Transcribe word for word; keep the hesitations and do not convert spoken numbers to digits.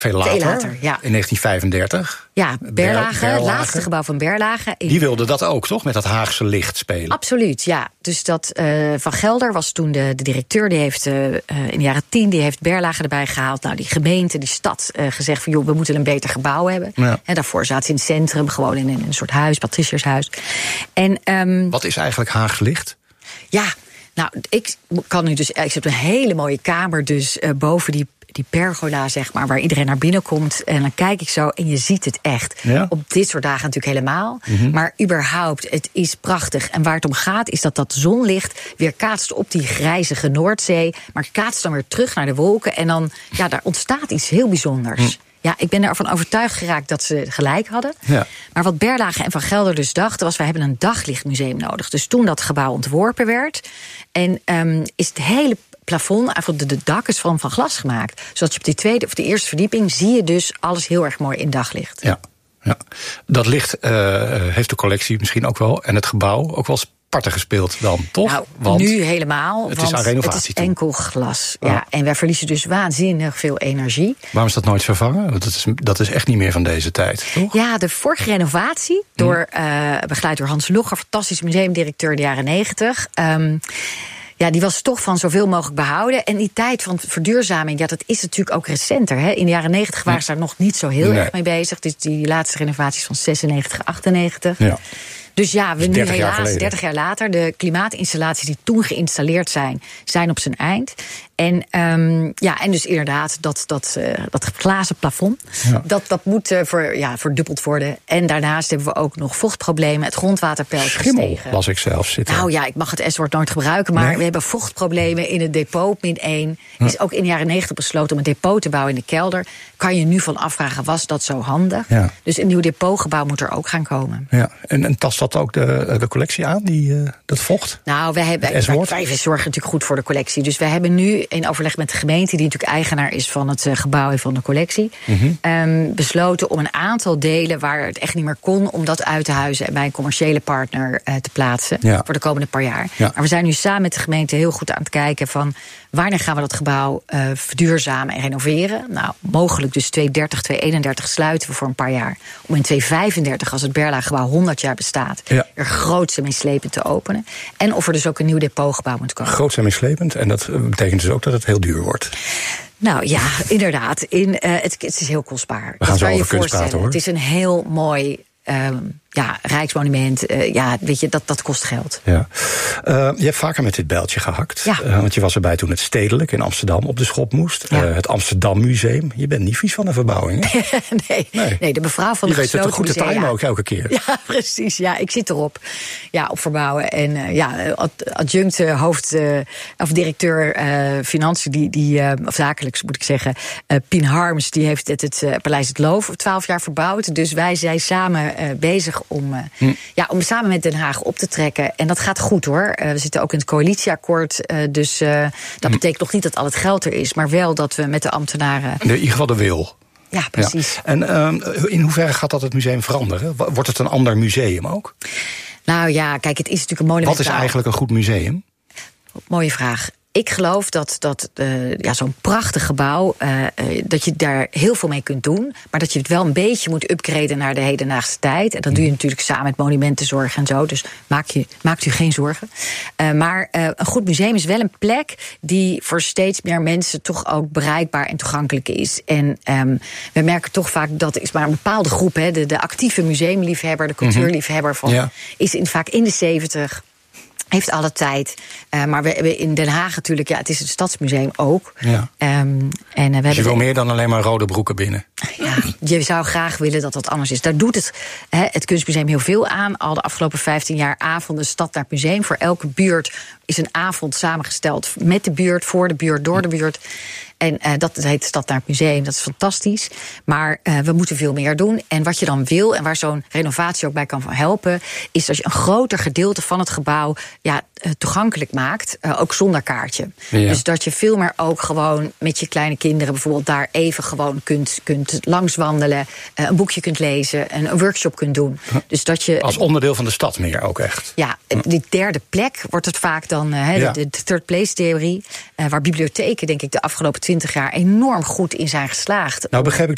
Veel later, Veel later ja. in negentien vijfendertig. Ja, Berlage, het laatste gebouw van Berlage. Die wilde dat ook, toch? Met dat Haagse licht spelen. Absoluut, ja. Dus dat uh, Van Gelder was toen de, de directeur. Die heeft uh, in de jaren tien die heeft Berlage erbij gehaald. Nou, die gemeente, die stad, uh, gezegd van joh, we moeten een beter gebouw hebben. Ja. En daarvoor zaten ze in het centrum, gewoon in een, een soort huis, patriciershuis. En, um, wat is eigenlijk Haags licht? Ja, nou, ik kan nu dus. Ik zit op een hele mooie kamer, dus uh, boven die. Die pergola, zeg maar, waar iedereen naar binnen komt. En dan kijk ik zo en je ziet het echt. Ja? Op dit soort dagen natuurlijk helemaal. Mm-hmm. Maar überhaupt, het is prachtig. En waar het om gaat, is dat dat zonlicht weer kaatst op die grijzige Noordzee. Maar kaatst dan weer terug naar de wolken. En dan, ja, daar ontstaat iets heel bijzonders. Mm. Ja, ik ben ervan overtuigd geraakt dat ze gelijk hadden. Ja. Maar wat Berlage en Van Gelder dus dachten was, wij hebben een daglichtmuseum nodig. Dus toen dat gebouw ontworpen werd. En um, is het hele plafond, eigenlijk de dak is van, van glas gemaakt. Zodat je op die tweede of de eerste verdieping zie je dus alles heel erg mooi in daglicht. Ja, ja. Dat licht uh, heeft de collectie misschien ook wel en het gebouw ook wel parten gespeeld dan, toch? Nou, want nu helemaal. Het want is aan renovatie Het is toe. enkel glas. Oh. Ja, en wij verliezen dus waanzinnig veel energie. Waarom is dat nooit vervangen? Want dat is, dat is echt niet meer van deze tijd, toch? Ja, de vorige renovatie, door, uh, begeleid door Hans Logger, fantastisch museumdirecteur in de jaren negentig. Um, Ja, die was toch van zoveel mogelijk behouden. En die tijd van verduurzaming, ja, dat is natuurlijk ook recenter. Hè? In de jaren negentig waren ze daar nog niet zo heel nee. erg mee bezig. Dus die laatste renovaties van zesennegentig, achtennegentig. Ja. Dus ja, we nu helaas, dertig jaar later, de klimaatinstallaties die toen geïnstalleerd zijn, zijn op zijn eind. En, um, ja, en dus inderdaad, dat, dat, uh, dat glazen plafond, ja. dat, dat moet uh, voor, ja, verdubbeld worden. En daarnaast hebben we ook nog vochtproblemen. Het grondwaterpeil is Schimmel, gestegen. las ik zelf zitten. Nou ja, ik mag het S-woord nooit gebruiken, maar nee. we hebben vochtproblemen in het depot, min één. Ja. Is ook in de jaren negentig besloten om een depot te bouwen in de kelder. Kan je nu van afvragen, was dat zo handig? Ja. Dus een nieuw depotgebouw moet er ook gaan komen. Ja. En, en tast dat ook de, de collectie aan, die, uh, dat vocht? Nou, wij, hebben, wij, wij zorgen natuurlijk goed voor de collectie. Dus wij hebben nu in overleg met de gemeente, die natuurlijk eigenaar is van het uh, gebouw en van de collectie, mm-hmm. um, besloten om een aantal delen waar het echt niet meer kon, om dat uit te huizen en bij een commerciële partner uh, te plaatsen ja. voor de komende paar jaar. Ja. Maar we zijn nu samen met de gemeente heel goed aan het kijken van wanneer gaan we dat gebouw uh, verduurzamen en renoveren. Nou, mogelijk dus tweeduizend dertig, tweeduizend eenendertig sluiten we voor een paar jaar. Om in tweeduizend vijfendertig, als het Berlage-gebouw honderd jaar bestaat, ja. er groots en meeslepend te openen. En of er dus ook een nieuw depotgebouw moet komen. Groots en meeslepend. En dat betekent dus ook dat het heel duur wordt. Nou ja, inderdaad. In, uh, het, het is heel kostbaar. We gaan zo over kunst praten, hoor. Het is een heel mooi Um, ja, Rijksmonument, uh, ja, weet je, dat, dat kost geld. Ja. Uh, je hebt vaker met dit bijltje gehakt. Ja. Uh, want je was erbij toen het Stedelijk in Amsterdam op de schop moest. Ja. Uh, het Amsterdam Museum. Je bent niet vies van een verbouwing, hè? nee, nee. nee, de mevrouw van je de weet het goed te timen ook elke keer. Ja, precies. Ja, ik zit erop. Ja, op verbouwen. En uh, ja, adjunct uh, hoofd uh, of directeur uh, financiën, die, die uh, of zakelijks moet ik zeggen, uh, Pien Harms, die heeft het, het uh, Paleis het Loof twaalf jaar verbouwd. Dus wij zijn samen uh, bezig om, uh, hm. ja, om samen met Den Haag op te trekken. En dat gaat goed, hoor. Uh, we zitten ook in het coalitieakkoord. Uh, dus uh, dat hm. betekent nog niet dat al het geld er is, maar wel dat we met de ambtenaren in ieder geval de wil. Ja, precies. Ja. En uh, in hoeverre gaat dat het museum veranderen? Wordt het een ander museum ook? Nou ja, kijk, het is natuurlijk een monumentaal. Wat is eigenlijk een goed museum? Mooie vraag. Ik geloof dat, dat uh, ja, zo'n prachtig gebouw, uh, uh, dat je daar heel veel mee kunt doen, maar dat je het wel een beetje moet upgraden naar de hedendaagse tijd. En dat doe je natuurlijk samen met monumentenzorg en zo, dus maak je, maakt u geen zorgen. Uh, maar uh, een goed museum is wel een plek die voor steeds meer mensen toch ook bereikbaar en toegankelijk is. En um, we merken toch vaak dat is maar een bepaalde groep, hè, de, de actieve museumliefhebber, de cultuurliefhebber, van, ja. is in, vaak in de zeventig. Heeft alle tijd. Uh, maar we hebben in Den Haag natuurlijk, ja, het is het Stadsmuseum ook. Ja. Um, en, uh, we dus je wil meer dan alleen maar rode broeken binnen? Ja, je zou graag willen dat dat anders is. Daar doet het, he, het Kunstmuseum heel veel aan. Al de afgelopen vijftien jaar avonden stad naar het museum. Voor elke buurt is een avond samengesteld met de buurt, voor de buurt, door de buurt. En uh, dat heet Stad naar het Museum, dat is fantastisch. Maar uh, we moeten veel meer doen. En wat je dan wil, en waar zo'n renovatie ook bij kan helpen, is dat je een groter gedeelte van het gebouw ja, uh, toegankelijk maakt, uh, ook zonder kaartje. Ja. Dus dat je veel meer ook gewoon met je kleine kinderen bijvoorbeeld daar even gewoon kunt, kunt langswandelen, uh, een boekje kunt lezen, een, een workshop kunt doen. Dus dat je, als onderdeel van de stad meer ook echt. Ja, die derde plek wordt het vaak dan, uh, ja. de, de third place theorie, uh, waar bibliotheken denk ik de afgelopen twintig jaar enorm goed in zijn geslaagd. Nou begreep ik